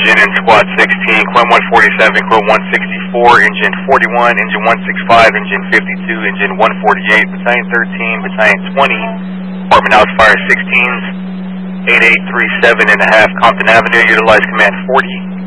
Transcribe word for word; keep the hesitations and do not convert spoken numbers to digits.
engine in squad sixteen, Quim one forty-seven, Quim one sixty-four, engine forty-one, engine one sixty-five, engine fifty-two, engine one forty-eight, battalion thirteen, battalion twenty, Department House Fire sixteens, eight eight three seven and a half Compton Avenue, utilize command forty.